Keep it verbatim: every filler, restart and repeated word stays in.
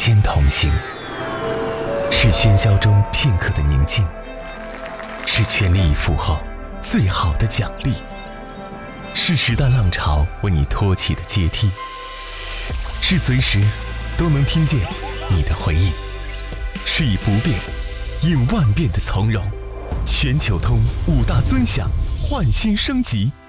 间同行，是喧嚣中片刻的宁静，是全力以赴后最好的奖励，是时代浪潮为你托起的阶梯，是随时都能听见你的回应，是以不变应万变的从容。全球通五大尊享，焕新升级，